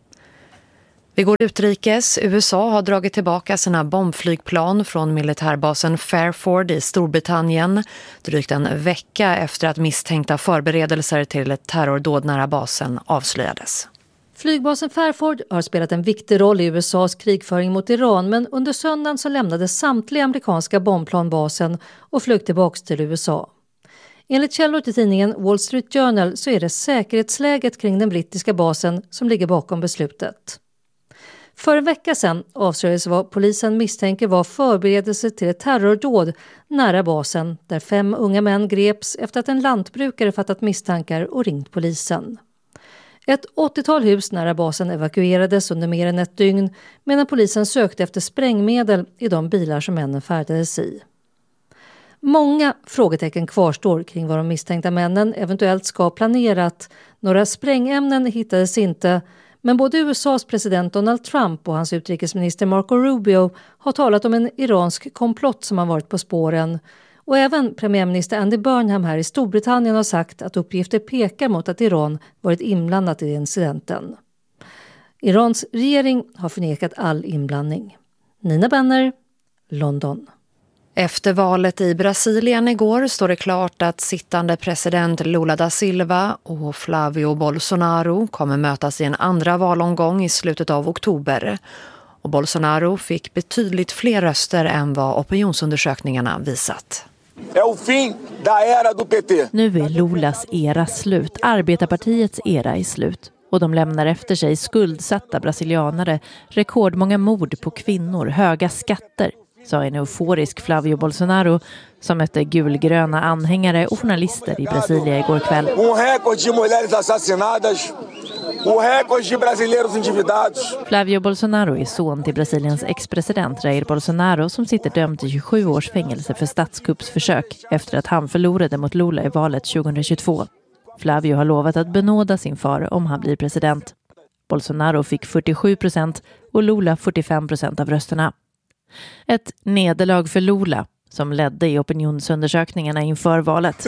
Vi går utrikes. USA har dragit tillbaka sina bombflygplan från militärbasen Fairford i Storbritannien drygt en vecka efter att misstänkta förberedelser till ett terrordåd nära basen avslöjades. Flygbasen Fairford har spelat en viktig roll i USAs krigföring mot Iran, men under söndagen så lämnade samtliga amerikanska bombplan basen och flög tillbaka till USA. Enligt källor till tidningen Wall Street Journal så är det säkerhetsläget kring den brittiska basen som ligger bakom beslutet. För en vecka sedan avslöjades vad polisen misstänker var förberedelse till ett terrordåd nära basen där 5 unga män greps efter att en lantbrukare fattat misstankar och ringt polisen. Ett 80-tal hus nära basen evakuerades under mer än ett dygn medan polisen sökte efter sprängmedel i de bilar som männen färdades i. Många frågetecken kvarstår kring vad de misstänkta männen eventuellt ska ha planerat. Några sprängämnen hittades inte, men både USAs president Donald Trump och hans utrikesminister Marco Rubio har talat om en iransk komplott som har varit på spåren. Och även premiärminister Andy Burnham här i Storbritannien har sagt att uppgifter pekar mot att Iran varit inblandat i incidenten. Irans regering har förnekat all inblandning. Nina Benner, London. Efter valet i Brasilien igår står det klart att sittande president Lula da Silva och Flavio Bolsonaro kommer mötas i en andra valomgång i slutet av oktober. Och Bolsonaro fick betydligt fler röster än vad opinionsundersökningarna visat. Nu är Lulas era slut. Arbetarpartiets era är slut. Och de lämnar efter sig skuldsatta brasilianare, rekordmånga mord på kvinnor, höga skatter, sa en euforisk Flavio Bolsonaro som mötte gulgröna anhängare och journalister i Brasilia igår kväll. Flavio Bolsonaro är son till Brasiliens ex-president Jair Bolsonaro som sitter dömd till 27 års fängelse för statskuppsförsök efter att han förlorade mot Lula i valet 2022. Flavio har lovat att benåda sin far om han blir president. Bolsonaro fick 47% och Lula 45% av rösterna. Ett nederlag för Lula som ledde i opinionsundersökningarna inför valet.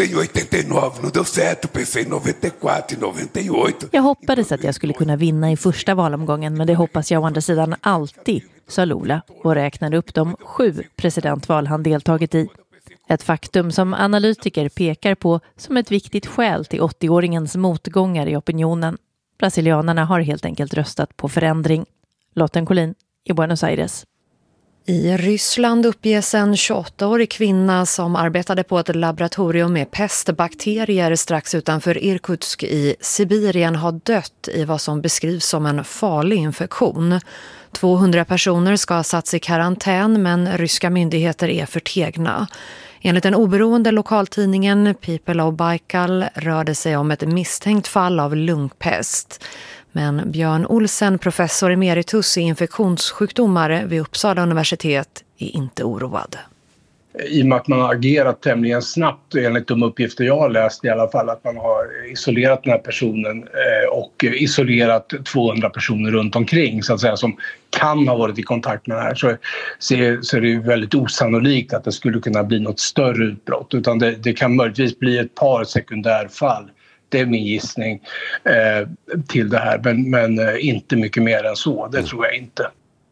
Jag hoppades att jag skulle kunna vinna i första valomgången, men det hoppas jag å andra sidan alltid, sa Lula och räknade upp de 7 presidentval han deltagit i. Ett faktum som analytiker pekar på som ett viktigt skäl till 80-åringens motgångar i opinionen. Brasilianerna har helt enkelt röstat på förändring. Lotten Collin i Buenos Aires. I Ryssland uppges en 28-årig kvinna som arbetade på ett laboratorium med pestbakterier strax utanför Irkutsk i Sibirien ha dött i vad som beskrivs som en farlig infektion. 200 personer ska ha satts i karantän, men ryska myndigheter är förtegna. Enligt den oberoende lokaltidningen People of Baikal rör det sig om ett misstänkt fall av lungpest. Men Björn Olsen, professor emeritus i infektionssjukdomar vid Uppsala universitet, är inte oroad. I och med att man har agerat tämligen snabbt, enligt de uppgifter jag har läst i alla fall, att man har isolerat den här personen och isolerat 200 personer runt omkring så att säga, som kan ha varit i kontakt med det här, så är det ju väldigt osannolikt att det skulle kunna bli något större utbrott, utan det kan möjligtvis bli ett par sekundärfall. Det är min gissning till det här, men inte mycket mer än så, det tror jag inte.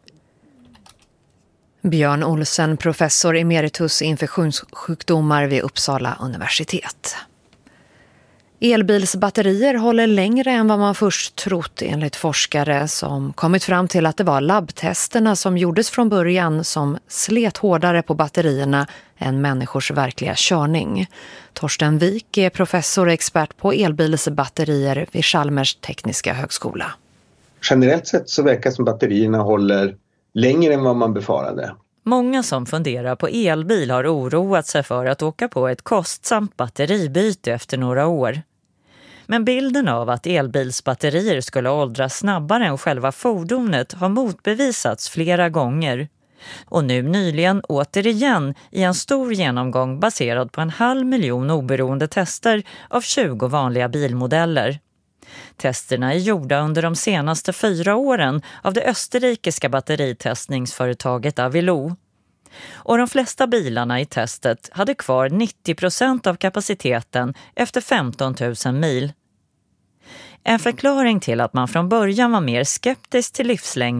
Björn Olsen, professor emeritus i infektionssjukdomar vid Uppsala universitet. Elbilsbatterier håller längre än vad man först trott enligt forskare som kommit fram till att det var labbtesterna som gjordes från början som slet hårdare på batterierna än människors verkliga körning. Torsten Wik är professor och expert på elbilsbatterier vid Chalmers tekniska högskola. generellt sett så verkar som batterierna håller längre än vad man befarade. Många som funderar på elbil har oroat sig för att åka på ett kostsamt batteribyte efter några år. Men bilden av att elbilsbatterier skulle åldras snabbare än själva fordonet har motbevisats flera gånger. Och nu nyligen återigen i en stor genomgång baserad på 500 000 oberoende tester av 20 vanliga bilmodeller. Testerna är gjorda under de senaste 4 åren av det österrikiska batteritestningsföretaget Avilo. Och de flesta bilarna i testet hade kvar 90% av kapaciteten efter 15 000 mil. En förklaring till att man från början var mer skeptisk till livslängd